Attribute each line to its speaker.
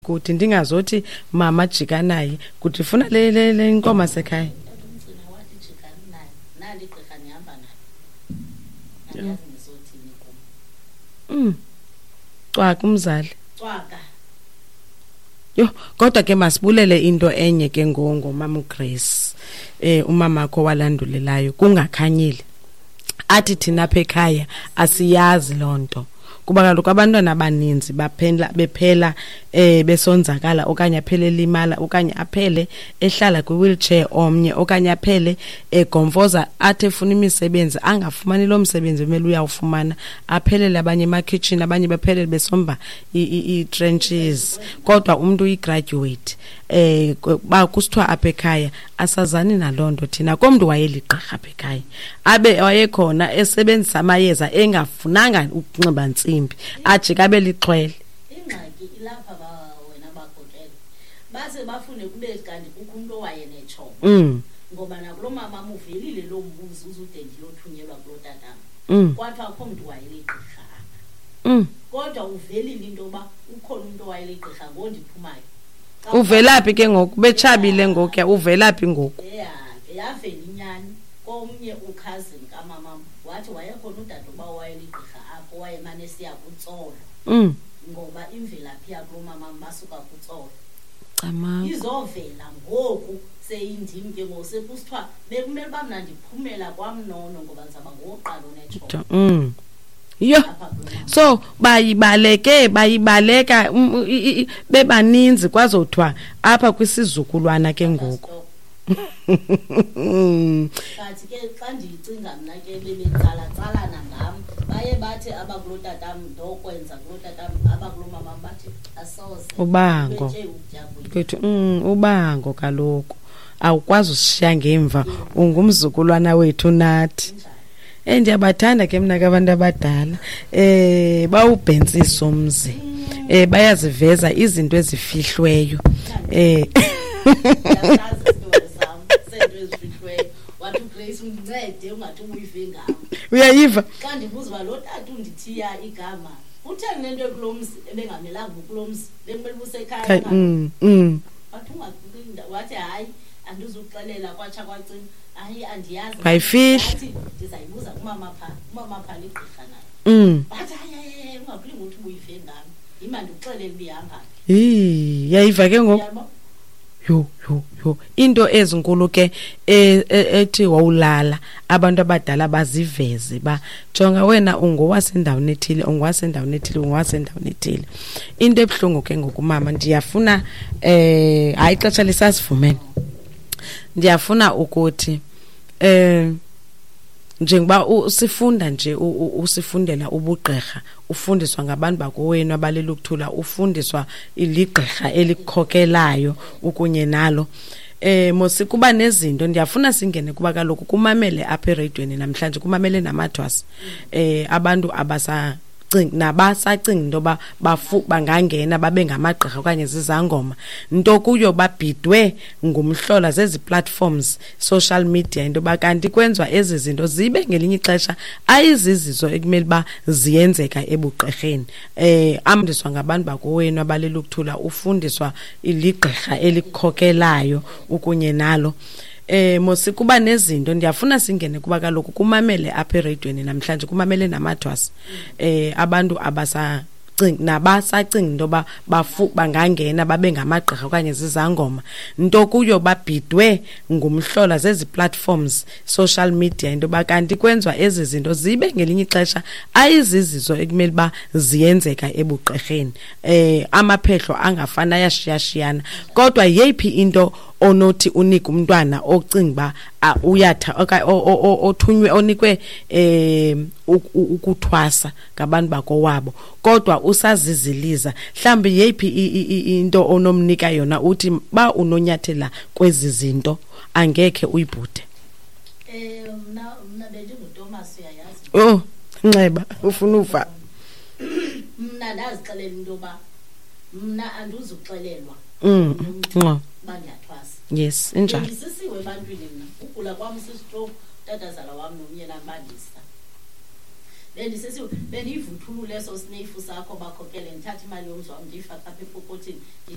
Speaker 1: Kuthi ndingazothi mama jika naye kuthi funa le inkomo sekhaya.
Speaker 2: Umgcina wathi jika naye nali igqirha nihamba naye. Andiyazi ngizothini kum.
Speaker 1: Cwaka umzali.
Speaker 2: Cwaka.
Speaker 1: Yo kodwa ke masibulele into enye ke ngomama uGrace. Umama wakho walandulelayo kungakhanyile. Athi thina apha ekhaya asiyazi lonto. Kuba kaloku abantwana abaninzi bephela besonzakala okanye aphele limala okanye aphele ehlala kwi-wheelchair omnye okanye aphele egomfoza athi efuna imisebenzi angafumani lo msebenzi emele uyawufumana aphelele abanye ema-kitchen abanye baphelele besomba i-trenches kodwa umuntu uyi-graduate ba kusithiwa apha ekhaya asazani nalonto thina komntu wayeligqirha apha ekhaya abe wayekhona esebenzisa amayeza engafunanga ukunxiba ntsimbi ajika abe lixhwele.
Speaker 2: Ingxaki ilapha wena bakhokhela base bafune kube kanti kukho umuntu owayenetshomo ngoba nakulo mama uvelile lo mbuzi uzude ndiyothunyelwa kulo tatama kwathiwa akho mntu wayeligqirha kodwa uvelile into yoba ukhona umuntu owayeligqirha ngondiphumayo.
Speaker 1: Uvelaphi ke ngoku betshabile ngoku ya uvelaphi ngoku?
Speaker 2: Yavela inyani komnye ukhazini kamama wathi wayekhona udade uba wayeligqirha apho wayemane siya kutsolo ngoba imvelaphi yakulo mama basuka kutsolo izovela ngoku seyindim ke ngoku sekusithiwa bekumele uba mna ndiphumela kwamnono ngoba ndizaba ngowokuqala onetshomo.
Speaker 1: Yo so bayibaleka bebaninzi kwazothiwa apha kwisizukulwana ke ngoku.
Speaker 2: Kathi ke xa ndiyicinga mna ke bebetsalatsalana ngam baye bathi abakulotatam ndokwenza kulotatam abakulomama bathi asoze
Speaker 1: ubango kwethu ubango kaloku awukwazi usishiya ngemva ungumzukulwana wethu nathi. Ndiyabathanda ke mna abantu abadala bawubhentsisa umzi bayaziveza izinto ezifihlweyo
Speaker 2: wathi uGrace undincede ungathi ubuyive ngam.
Speaker 1: Uyayiva
Speaker 2: Xa ndibuza lo tata undithiya igama utheni nento ekulomzi ebengamelanga ukulomzi bekumele busekhaya wathi ungakulinda wathi hayi andizuxelela kwatsha kwacima hayi andiyazi
Speaker 1: bayifihla
Speaker 2: ndizayibuza kumama pha ligqirha naye wathi hayi ungakulinga uthi ubuyive ngam yima ndikuxelele ubihamba
Speaker 1: yayiva ke ngoku yo into ezinkulu ke ethi wawulala abantu abadala baziveze ba jonga wena ungowasendaweni ethile ungowasendaweni ethile into ebhlungu ke ngokumama ndiyafuna hayi ixesha lisasivumene ndiyafuna ukuthi njengoba usifunda nje usifundela ubugqirha ufundiswa ngabantu bakowenu abalela ukuthula ufundiswa iligqirha elikhokelayo ukunye nalo mosikuba nezinto ndiyafuna singene kuba kaloku kumamele apha eradioweni namhlanje kumamele namathwasi abantu nabasacinga intoba bangangena babe ngamagqirha okanye zizangoma nto kuyo babhidwe ngumhlola zezi platforms social media intoba kanti kwenziwa ezi zinto zibe ngelinye ixesha ayizizizo ekumele ba ziyenzeka ebugqirheni amdiswa ngabantu bakowenu abalela ukuthula ufundiswa iligqirha elikhokelayo ukunye nalo mosikuba nezinto ndiyafuna singene kuba kaloku kumamele apha eradioweni namhlanje kumamele namathwasi abantu nabasacinga intoba bangangena babe ngamagqirha okanye zizangoma nto kuyo babhidwe ngumhlola zezi platforms social media intoba kanti kwenziwa ezi zinto zibe ngelinye ixesha ayizizizo ekumele ba ziyenzeka ebugqirheni amaphehlo angafana ayashiyashiyana kodwa yeyiphi into onothi unike umntwana ocinga ba uyatha othunywe onikwe ukuthwasa ngabantu bakowabo kodwa usaziziliza mhlawumbe yeyiphi into onomnika yona uthi ba unonyathela kwezi zinto angekhe uyibhude.
Speaker 2: Mna bendinguThomas uyayazi
Speaker 1: Nceba ufuna uva
Speaker 2: mna ndazixelela into yoba mna andizuxelelwa bandiyathwasa.
Speaker 1: Yes injalo
Speaker 2: ndisisiwe ebantwini mna ukugula kwam sistroke tatazala wam nomyeni ambandisa bendisesiwe bendiyivuthulule eso sineyifu sakho bakhokele ndithatha imali yomzwa ndiyifaka apha epokothini